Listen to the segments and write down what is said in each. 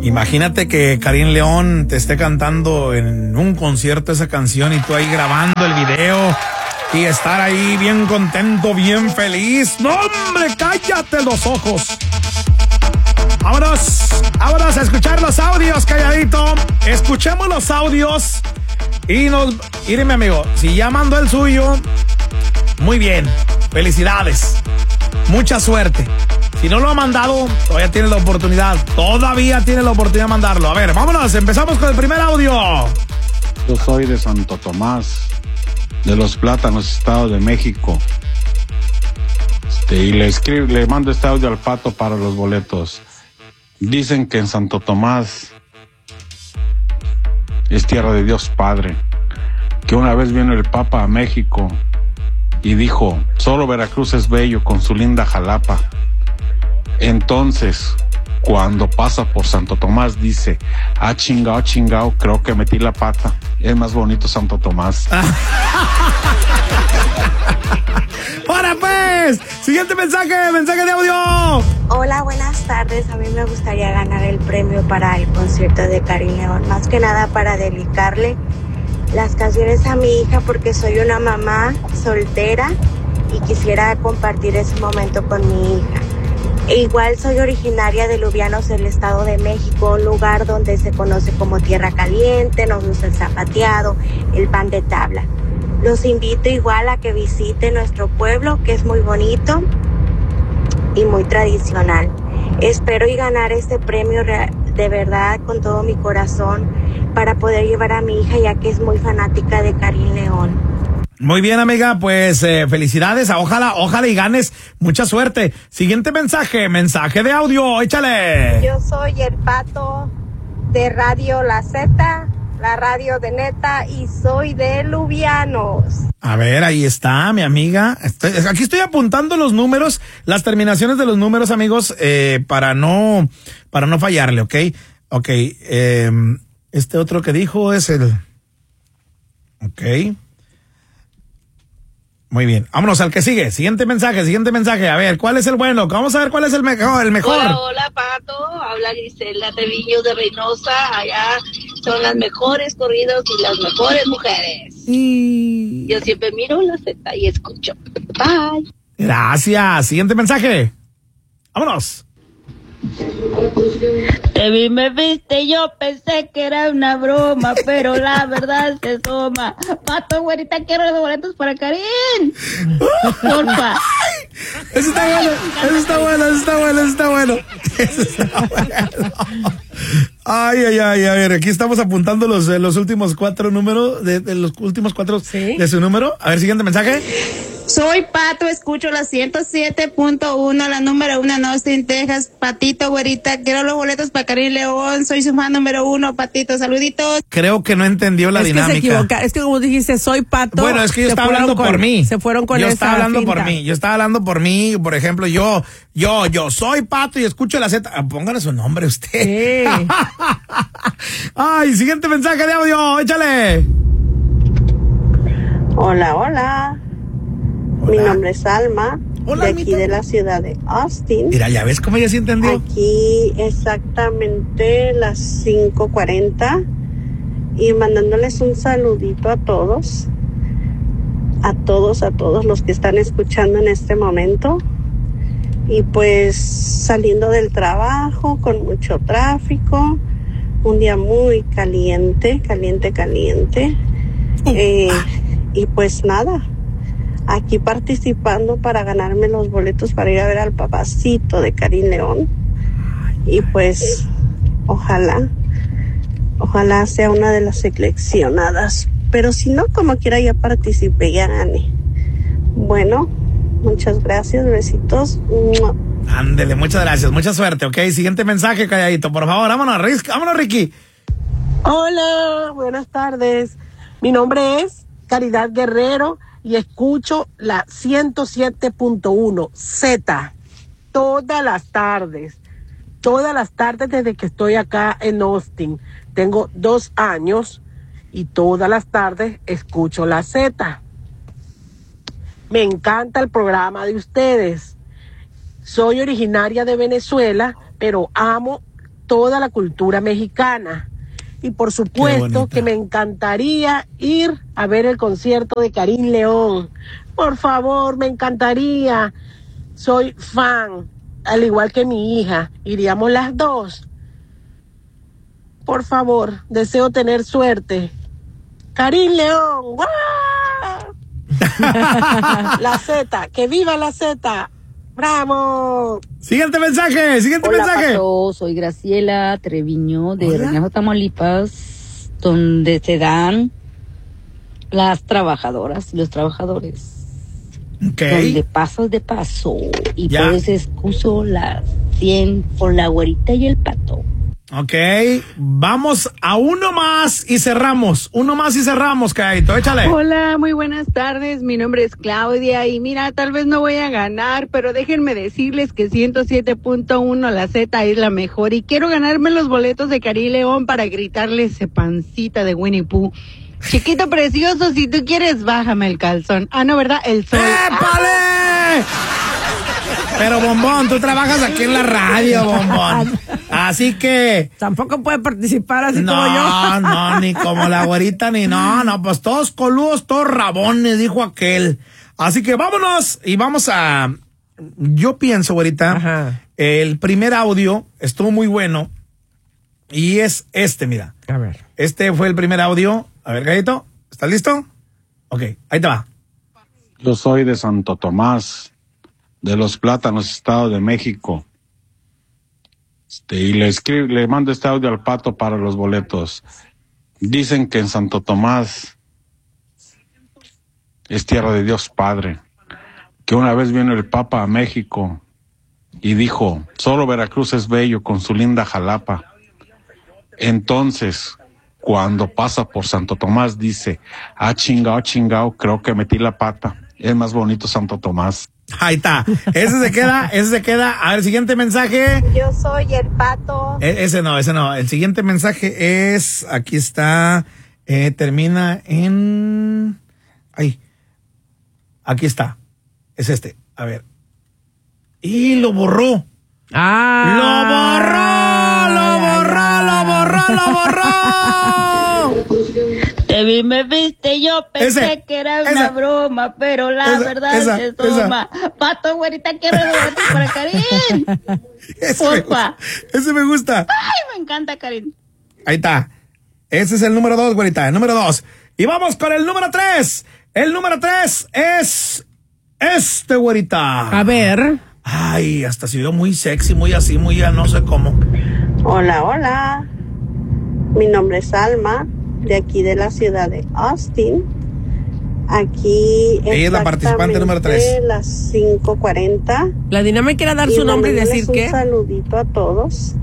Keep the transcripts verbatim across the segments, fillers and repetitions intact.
Imagínate que Karim León te esté cantando en un concierto esa canción y tú ahí grabando el video y estar ahí bien contento, bien feliz. ¡No, hombre, cállate los ojos! Vámonos, vámonos a escuchar los audios, calladito. Escuchemos los audios y nos... Mire, mi amigo, si ya mandó el suyo, muy bien, felicidades, mucha suerte. Si no lo ha mandado, todavía tiene la oportunidad. Todavía tiene la oportunidad de mandarlo. A ver, vámonos, empezamos con el primer audio. Yo soy de Santo Tomás, de Los Plátanos, Estado de México. Este, y le escribo, le mando este audio al Pato para los boletos. Dicen que en Santo Tomás es tierra de Dios Padre. Que una vez vino el Papa a México y dijo, solo Veracruz es bello con su linda Jalapa. Entonces, cuando pasa por Santo Tomás, dice, ah, chingao, chingao, creo que metí la pata. Es más bonito Santo Tomás. ¡Ahora pues! Siguiente mensaje, mensaje de audio. Hola, buenas tardes. A mí me gustaría ganar el premio para el concierto de Karim León. Más que nada para dedicarle las canciones a mi hija porque soy una mamá soltera y quisiera compartir ese momento con mi hija. E igual soy originaria de Lubianos, el Estado de México, un lugar donde se conoce como tierra caliente, nos gusta el zapateado, el pan de tabla. Los invito igual a que visiten nuestro pueblo, que es muy bonito y muy tradicional. Espero y ganar este premio de verdad con todo mi corazón para poder llevar a mi hija, ya que es muy fanática de Karim León. Muy bien, amiga, pues eh, felicidades, ojalá, ojalá y ganes, mucha suerte. Siguiente mensaje, mensaje de audio, échale. Yo soy el Pato de Radio La Z, la radio de neta, y soy de Lubianos. A ver, ahí está, mi amiga. Estoy, aquí estoy apuntando los números, las terminaciones de los números, amigos, eh, para no, para no fallarle, ¿ok? Ok, eh, este otro que dijo es el... Ok. Muy bien, vámonos al que sigue. Siguiente mensaje, siguiente mensaje. A ver, ¿cuál es el bueno? Vamos a ver cuál es el mejor. El mejor. Hola, hola, Pato. Habla Grisela Treviño de Reynosa. Allá son las mejores corridos y las mejores mujeres. Y... Yo siempre miro la Z y escucho. Bye. Gracias. Siguiente mensaje. Vámonos. Te vi, me viste, yo pensé que era una broma, pero la verdad se asoma. Pato, güerita, quiero los boletos para Karim. Porfa. Eso está bueno, eso está bueno, eso está bueno, eso está bueno. Eso está bueno. Ay, ay, ay, a ver, aquí estamos apuntando los, los últimos cuatro números, de, de los últimos cuatro ¿Sí? de su número. A ver, siguiente mensaje. Soy Pato, escucho la ciento siete punto uno, la número uno en Austin, Texas. Patito, güerita, quiero los boletos para Karim León, soy su fan número uno, Patito, saluditos. Creo que no entendió la es dinámica. Que se equivoca. Es que como dijiste, soy Pato. Bueno, es que yo estaba hablando con, por mí. Se fueron con yo esa estaba hablando finta. por mí, yo estaba hablando por mí, por ejemplo, yo, yo, yo soy Pato y escucho la Z. Póngale su nombre usted. Sí. Ay, siguiente mensaje de audio, échale. Hola, hola. Hola. Mi nombre es Alma, Hola, de aquí Almita. de la ciudad de Austin. Mira, ya ves cómo ella sí entendió. Aquí exactamente las cinco cuarenta y mandándoles un saludito a todos, a todos, a todos los que están escuchando en este momento. Y pues saliendo del trabajo con mucho tráfico, un día muy caliente, caliente, caliente. Uh, eh, ah. Y pues nada, aquí participando para ganarme los boletos para ir a ver al papacito de Karim León. Y pues ojalá, ojalá sea una de las seleccionadas. Pero si no, como quiera ya participé, ya gané. Bueno, muchas gracias, besitos. Ándele, muchas gracias, mucha suerte, ok. Siguiente mensaje, calladito, por favor, vámonos, Rick, vámonos, Ricky. Hola, buenas tardes. Mi nombre es Caridad Guerrero y escucho la ciento siete punto uno Z todas las tardes, todas las tardes desde que estoy acá en Austin. Tengo dos años y todas las tardes escucho la Z. Me encanta el programa de ustedes. Soy originaria de Venezuela, pero amo toda la cultura mexicana. Y por supuesto que me encantaría ir a ver el concierto de Karim León. Por favor, me encantaría. Soy fan, al igual que mi hija. Iríamos las dos. Por favor, deseo tener suerte. Karim León. ¡Guau! La Z, que viva la Z. ¡Bravo! Siguiente mensaje, siguiente Hola, mensaje. Pato, soy Graciela Treviño de Reynosa, Tamaulipas, donde se dan las trabajadoras y los trabajadores. Okay. Donde pasas de paso y Ya. por eso excuso las cien por la güerita y el pato. Ok, vamos a uno más y cerramos. Uno más y cerramos, Caito, échale. Hola, muy buenas tardes. Mi nombre es Claudia y mira, tal vez no voy a ganar, pero déjenme decirles que ciento siete punto uno la Z es la mejor y quiero ganarme los boletos de Karim León para gritarle ese pancita de Winnie Pooh. Chiquito precioso, si tú quieres, bájame el calzón. Ah, no, ¿verdad? El sol. ¡Épale! Pero, Bombón, tú trabajas aquí en la radio, Bombón. Así que... Tampoco puede participar así no, como yo. No, no, ni como la güerita, ni no, no, pues todos coludos, todos rabones, dijo aquel. Así que vámonos y vamos a... Yo pienso, güerita, Ajá. el primer audio estuvo muy bueno y es este, mira. A ver. Este fue el primer audio. A ver, Gallito, ¿estás listo? Ok, ahí te va. Yo soy de Santo Tomás, de Los Plátanos, Estado de México. Este, y le escribo, le mando este audio al Pato para los boletos. Dicen que en Santo Tomás es tierra de Dios Padre. Que una vez vino el Papa a México y dijo, solo Veracruz es bello con su linda Jalapa. Entonces, cuando pasa por Santo Tomás, dice, ah, chingao, chingao, creo que metí la pata. Es más bonito Santo Tomás. Ahí está. Ese se queda, ese se queda. A ver, siguiente mensaje. Yo soy el pato. E- ese no, ese no. El siguiente mensaje es, aquí está, eh, termina en... Ay, aquí está. Es este. A ver. Y lo borró. Ah. Lo borró, lo borró, lo borró, lo borró. Te vi, me viste, yo pensé Ese, que era una esa, broma, pero la esa, verdad esa, se toma. Pato, güerita, quiero boletos para Karim. Ese me Porfa. gusta. Ese me gusta. Ay, me encanta Karim. Ahí está. Ese es el número dos, güerita. El número dos. Y vamos con el número tres. El número tres es este, güerita. A ver. Ay, hasta se vio muy sexy, muy así, muy ya no sé cómo. Hola, hola. Mi nombre es Alma, de aquí de la ciudad de Austin. Aquí Ella es la participante número tres. las cinco cuarenta. La dinámica era dar su nombre y decir qué. qué. Un saludito a todos.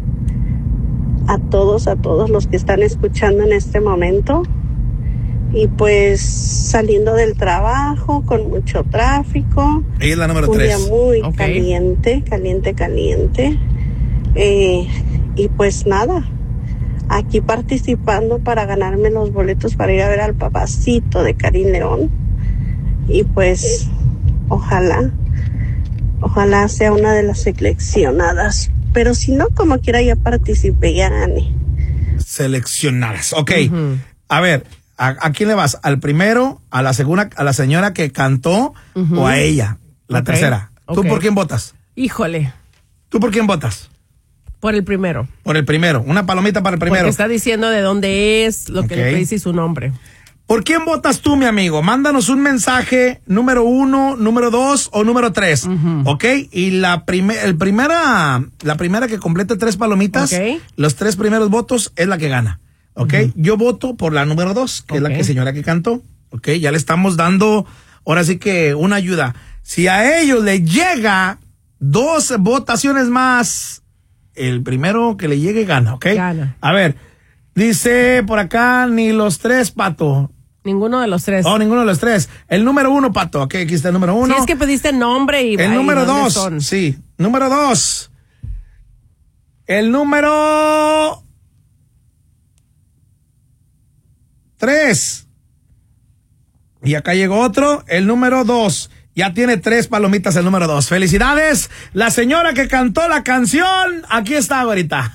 A todos, a todos los que están escuchando en este momento. Y pues saliendo del trabajo con mucho tráfico. Ella es la número Un tres. día muy Ok. caliente, caliente, caliente. Eh, y pues nada, aquí participando para ganarme los boletos para ir a ver al papacito de Karim León. Y pues ojalá, ojalá sea una de las seleccionadas. Pero si no, como quiera ya participé, ya gané. Seleccionadas. Ok. Ujú. A ver, ¿a, a quién le vas? ¿Al primero, a la segunda, a la señora que cantó Ujú. o a ella? La Ok, tercera. ¿Tú ok. por quién votas? Híjole. ¿Tú por quién votas? Por el primero. Por el primero. Una palomita para el primero. Porque está diciendo de dónde es, lo que Ok. le dice y su nombre. ¿Por quién votas tú, mi amigo? Mándanos un mensaje número uno, número dos o número tres. Ujú. ¿Ok? Y la, prime- el primera, la primera que complete tres palomitas, Ok. los tres primeros votos es la que gana. ¿Ok? Yo voto por la número dos, que es la Ok. que señora que cantó. ¿Ok? Ya le estamos dando, ahora sí que una ayuda. Si a ellos le llega dos votaciones más, el primero que le llegue gana, ¿ok? Gana. A ver, dice por acá, ni los tres, Pato. Ninguno de los tres. Oh, ninguno de los tres. El número uno, Pato. Ok, aquí está el número uno. Sí, es que pediste nombre y... El ay, número ¿dónde dos. son? Sí. Número dos. El número tres. Y acá llegó otro. El número dos. Ya tiene tres palomitas el número dos. Felicidades. La señora que cantó la canción, aquí está ahorita.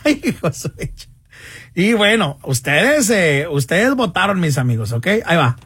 Y bueno, ustedes, eh, ustedes votaron, mis amigos, ¿ok? Ahí va.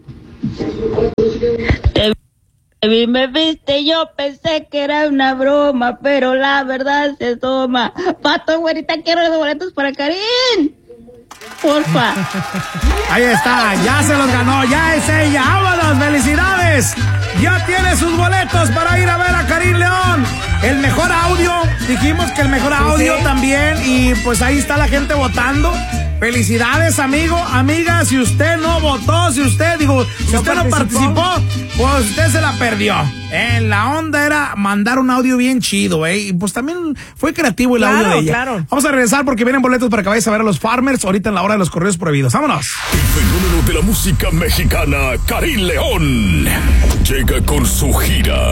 A mí me viste, yo pensé que era una broma, pero la verdad se toma. Pato, güerita, quiero los boletos para Karin. Porfa. Ahí está, ya se los ganó, ya es ella. ¡Vámonos! ¡Felicidades! Ya tiene sus boletos para ir a ver a Karin León. El mejor audio, dijimos que el mejor audio también, y pues ahí está la gente votando. Felicidades, amigo, amiga. Si usted no votó, si usted, digo, si ¿No usted participó? no participó, pues usted se la perdió. Eh, la onda era mandar un audio bien chido, eh. Y pues también fue creativo el Claro, audio de ella. claro. Vamos a regresar porque vienen boletos para que vayas a ver a los Farmers ahorita en la hora de los correos prohibidos. ¡Vámonos! El fenómeno de la música mexicana, Karin León, llega con su gira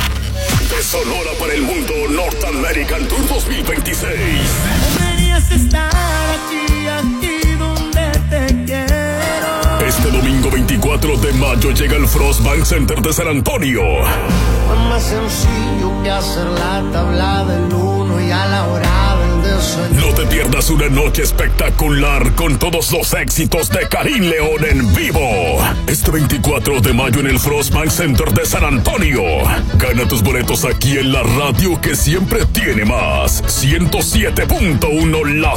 de Sonora para el mundo, North American Tour dos mil veintiséis. Deberías estar aquí, aquí donde te quiero. Este domingo veinticuatro de mayo llega el Frost Bank Center de San Antonio. Fue más sencillo que hacer la tabla del uno y a la hora del desayuno. No te pierdas una noche espectacular con todos los éxitos de Karin León en vivo. Este veinticuatro de mayo en el Frost Bank Center de San Antonio. Gana tus boletos aquí en la radio que siempre tiene más. ciento siete punto uno La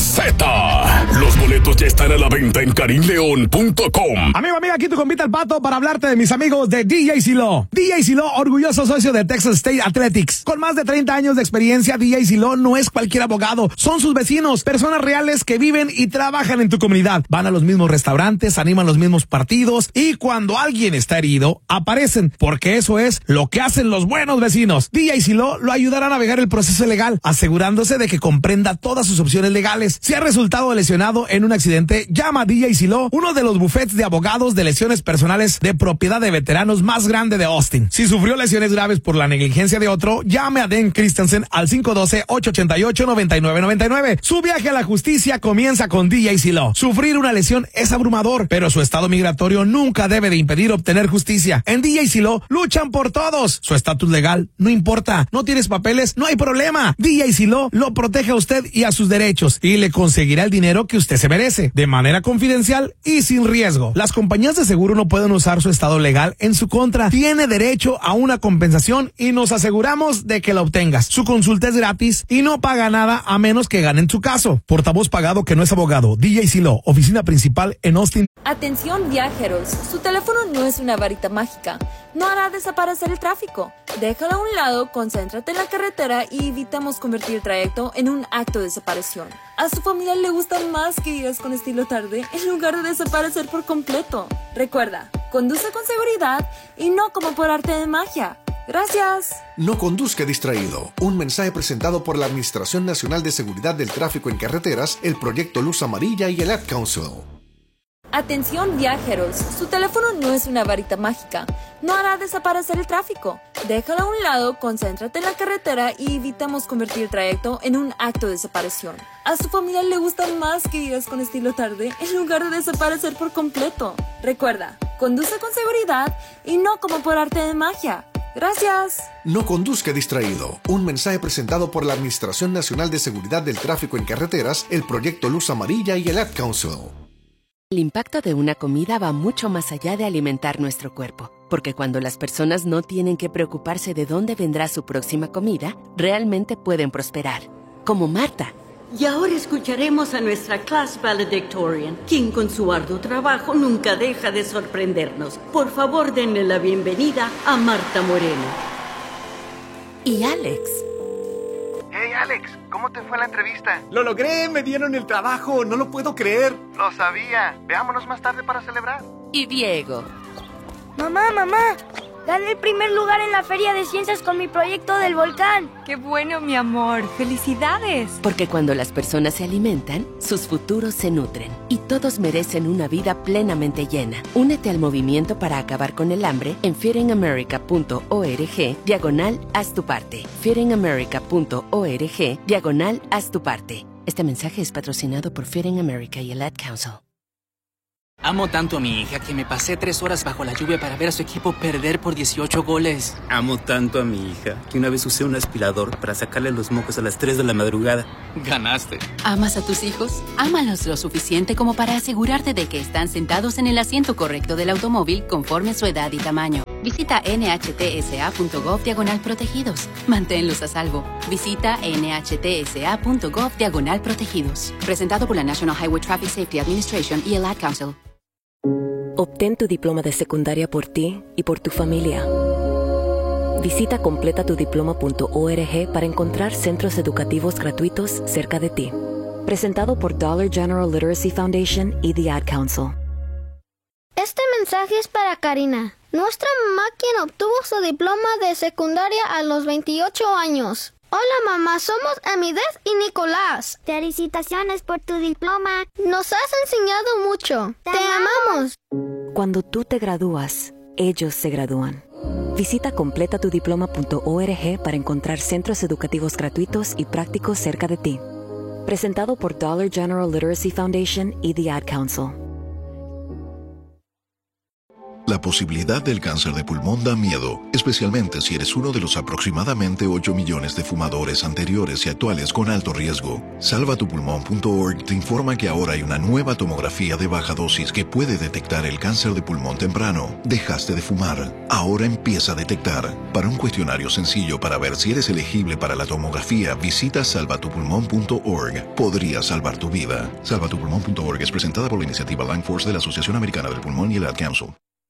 Z. Los boletos ya están a la venta en karin león punto com. Amigo, amiga, aquí tu compita el Pato para hablarte de mis amigos de D J Silo. D J Silo, orgulloso socio de Texas State Athletics. Con más de treinta años de experiencia, D J Silo no es cualquier abogado. Son sus vecinos, personas reales que viven y trabajan en tu comunidad. Van a los mismos restaurantes, animan los mismos partidos y cuando alguien está herido, aparecen, porque eso es lo que hacen los buenos vecinos. D J Silo lo ayudará a navegar el proceso legal, asegurándose de que comprenda todas sus opciones legales. Si ha resultado lesionado en un accidente, llama a D J Silo, uno de los bufetes de abogados de lesiones personales de propiedad de veteranos más grande de Austin. Si sufrió lesiones graves por la negligencia de otro, llame a Dan Christensen al cinco uno dos, ocho ocho ocho, nueve nueve nueve nueve. Su viaje a la justicia comienza con D J Silo. Sufrir una lesión es abrumador, pero su estado migratorio nunca debe de impedir obtener justicia. En D J Silo luchan por todos. Su estatus legal no importa. No tienes papeles, no hay problema. D J Silo lo protege a usted y a sus derechos y le conseguirá el dinero que usted se merece, de manera confidencial y sin riesgo. Las compañías de seguro no pueden usar su estado legal en su contra. Tiene derecho a una compensación y nos aseguramos de que la obtengas. Su consulta es gratis y no paga nada a menos que ganen su caso. Portavoz pagado que no es abogado. D J Silo, oficina principal en Austin. Atención viajeros, su teléfono no es una varita mágica, no hará desaparecer el tráfico. Déjalo a un lado, concéntrate en la carretera y evitamos convertir el trayecto en un acto de desaparición. A su familia le gusta más que digas con estilo tarde en lugar de desaparecer por completo. Recuerda, conduce con seguridad y no como por arte de magia. Gracias. No conduzca distraído. Un mensaje presentado por la Administración Nacional de Seguridad del Tráfico en Carreteras, el Proyecto Luz Amarilla y el Ad Council. Atención viajeros, su teléfono no es una varita mágica, no hará desaparecer el tráfico. Déjalo a un lado, concéntrate en la carretera y evitamos convertir el trayecto en un acto de desaparición. A su familia le gusta más que digas con estilo tarde en lugar de desaparecer por completo. Recuerda, conduce con seguridad y no como por arte de magia. Gracias. No conduzca distraído. Un mensaje presentado por la Administración Nacional de Seguridad del Tráfico en Carreteras, el Proyecto Luz Amarilla y el Ad Council. El impacto de una comida va mucho más allá de alimentar nuestro cuerpo, porque cuando las personas no tienen que preocuparse de dónde vendrá su próxima comida, realmente pueden prosperar. Como Marta. Y ahora escucharemos a nuestra class valedictorian, quien con su arduo trabajo nunca deja de sorprendernos. Por favor, denle la bienvenida a Marta Moreno. Y Alex. Hey Alex, ¿cómo te fue la entrevista? Lo logré, me dieron el trabajo, no lo puedo creer. Lo sabía, veámonos más tarde para celebrar. Y Diego. Mamá, mamá, gané el primer lugar en la Feria de Ciencias con mi proyecto del volcán. ¡Qué bueno, mi amor! ¡Felicidades! Porque cuando las personas se alimentan, sus futuros se nutren. Y todos merecen una vida plenamente llena. Únete al movimiento para acabar con el hambre en feedingamerica.org diagonal haz tu parte. feedingamerica.org diagonal haz tu parte. Este mensaje es patrocinado por Feeding America y el Ad Council. Amo tanto a mi hija que me pasé tres horas bajo la lluvia para ver a su equipo perder por dieciocho goles. Amo tanto a mi hija que una vez usé un aspirador para sacarle los mocos a las tres de la madrugada. Ganaste. ¿Amas a tus hijos? Ámalos lo suficiente como para asegurarte de que están sentados en el asiento correcto del automóvil conforme a su edad y tamaño. Visita nhtsa.gov diagonal protegidos. Manténlos a salvo. Visita nhtsa.gov diagonal protegidos. Presentado por la National Highway Traffic Safety Administration y el Ad Council. Obtén tu diploma de secundaria por ti y por tu familia. Visita completa tu diploma punto org para encontrar centros educativos gratuitos cerca de ti. Presentado por Dollar General Literacy Foundation y The Ad Council. Este mensaje es para Karina, nuestra mamá quien obtuvo su diploma de secundaria a los veintiocho años. Hola mamá, somos Amidez y Nicolás. Felicitaciones por tu diploma. Nos has enseñado mucho. Te, Te amamos. Cuando tú te gradúas, ellos se gradúan. Visita completa tu diploma punto org para encontrar centros educativos gratuitos y prácticos cerca de ti. Presentado por Dollar General Literacy Foundation y The Ad Council. La posibilidad del cáncer de pulmón da miedo, especialmente si eres uno de los aproximadamente ocho millones de fumadores anteriores y actuales con alto riesgo. salva tu pulmón punto org te informa que ahora hay una nueva tomografía de baja dosis que puede detectar el cáncer de pulmón temprano. Dejaste de fumar, ahora empieza a detectar. Para un cuestionario sencillo para ver si eres elegible para la tomografía, visita salva tu pulmón punto org. Podría salvar tu vida. salva tu pulmón punto org es presentada por la iniciativa Lung Force de la Asociación Americana del Pulmón y el Ad Council.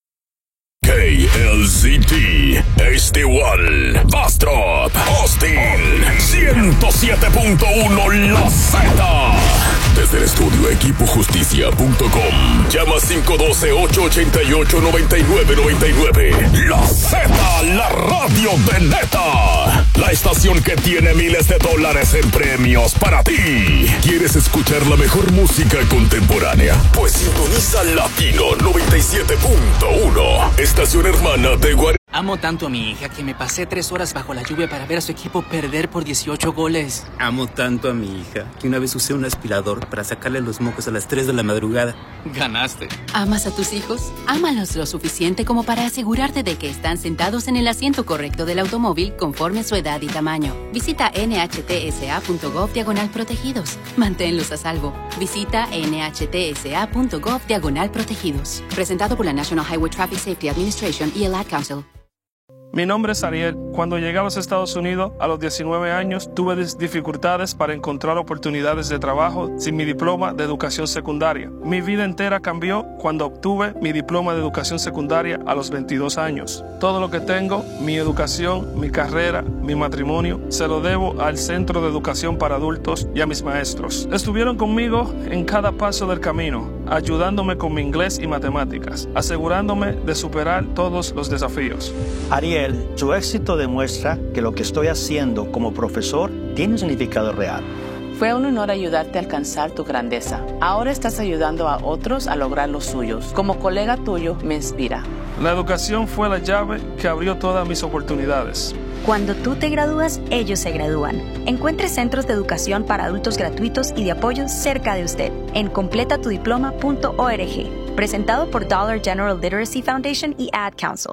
K L Z T, H D uno, Bastrop, Austin, ciento siete punto uno La Z. Desde el estudio equipo justicia punto com. Llama cinco uno dos, ocho ocho ocho, nueve nueve nueve nueve. La Z, la radio de neta. La estación que tiene miles de dólares en premios para ti. ¿Quieres escuchar la mejor música contemporánea? Pues sintoniza Latino noventa y siete punto uno. Estación hermana de Guatemala. Amo tanto a mi hija que me pasé tres horas bajo la lluvia para ver a su equipo perder por dieciocho goles. Amo tanto a mi hija que una vez usé un aspirador para sacarle los mocos a las tres de la madrugada. Ganaste. ¿Amas a tus hijos? Ámalos lo suficiente como para asegurarte de que están sentados en el asiento correcto del automóvil conforme a su edad y tamaño. Visita nhtsa.gov diagonal protegidos. Manténlos a salvo. Visita nhtsa.gov diagonal protegidos. Presentado por la National Highway Traffic Safety Administration y el Ad Council. Mi nombre es Ariel. Cuando llegué a los Estados Unidos a los diecinueve años, tuve dificultades para encontrar oportunidades de trabajo sin mi diploma de educación secundaria. Mi vida entera cambió cuando obtuve mi diploma de educación secundaria a los veintidós años. Todo lo que tengo, mi educación, mi carrera, mi matrimonio, se lo debo al Centro de Educación para Adultos y a mis maestros. Estuvieron conmigo en cada paso del camino, ayudándome con mi inglés y matemáticas, asegurándome de superar todos los desafíos. Ariel, tu éxito demuestra que lo que estoy haciendo como profesor tiene un significado real. Fue un honor ayudarte a alcanzar tu grandeza. Ahora estás ayudando a otros a lograr los suyos. Como colega tuyo, me inspira. La educación fue la llave que abrió todas mis oportunidades. Cuando tú te gradúas, ellos se gradúan. Encuentre centros de educación para adultos gratuitos y de apoyo cerca de usted en completa tu diploma punto org. Presentado por Dollar General Literacy Foundation y Ad Council.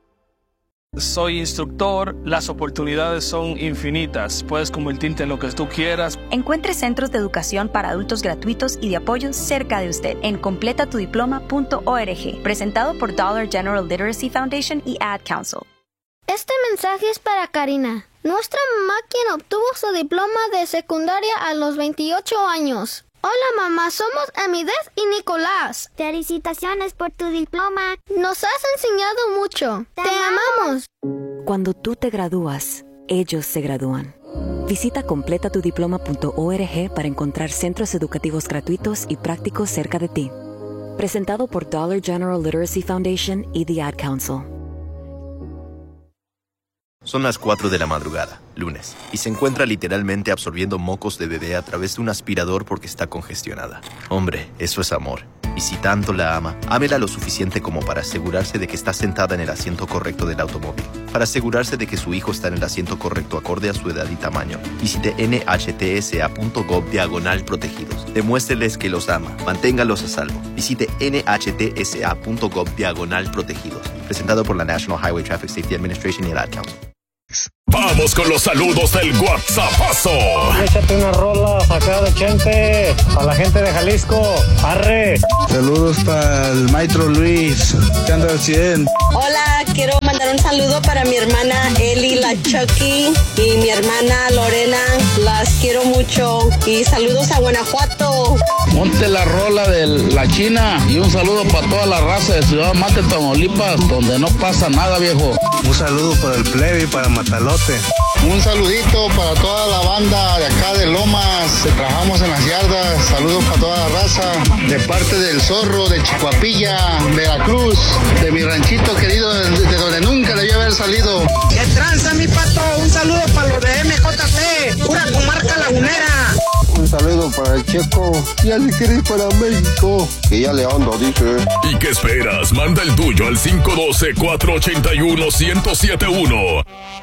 Soy instructor, las oportunidades son infinitas. Puedes convertirte en lo que tú quieras. Encuentre centros de educación para adultos gratuitos y de apoyo cerca de usted en completa tu diploma punto org. Presentado por Dollar General Literacy Foundation y Ad Council. Este mensaje es para Karina, nuestra mamá quien obtuvo su diploma de secundaria a los veintiocho años. Hola mamá, somos Amidez y Nicolás. Felicitaciones por tu diploma. Nos has enseñado mucho. Te, Te amamos. Cuando tú te gradúas, ellos se gradúan. Visita completa tu diploma punto org para encontrar centros educativos gratuitos y prácticos cerca de ti. Presentado por Dollar General Literacy Foundation y The Ad Council. Son las cuatro de la madrugada, lunes, y se encuentra literalmente absorbiendo mocos de bebé a través de un aspirador porque está congestionada. Hombre, eso es amor. Y si tanto la ama, ámela lo suficiente como para asegurarse de que está sentada en el asiento correcto del automóvil, para asegurarse de que su hijo está en el asiento correcto acorde a su edad y tamaño. Visite N H T S A punto gov diagonal protegidos. Demuéstreles que los ama. Manténgalos a salvo. Visite N H T S A punto gov diagonal protegidos. Presentado por la National Highway Traffic Safety Administration y el Ad Council. Vamos con los saludos del WhatsAppazo. Échate una rola acá de Chente, a la gente de Jalisco. Arre. Saludos para el maestro Luis, que anda al cien. Hola, quiero mandar un saludo para mi hermana Eli, la Chucky, y mi hermana Lorena. Las quiero mucho. Y saludos a Guanajuato. Monte la rola de la China y un saludo para toda la raza de Ciudad Mate, Tamaulipas, donde no pasa nada, viejo. Un saludo para el plebe y para Matalote. Un saludito para toda la banda de acá de Lomas, que trabajamos en las yardas. Saludos para toda la raza, de parte del Zorro, de Chicoapilla, Veracruz, de mi ranchito querido, de, de donde nunca debía haber salido. ¡Qué tranza, mi pato! Un saludo para los de M J C, pura comarca lagunera. Un saludo para el Checo, y así quieres para México, que ya le ando, dice. ¿Y qué esperas? Manda el tuyo al cinco uno dos, cuatro ocho uno, uno cero siete uno.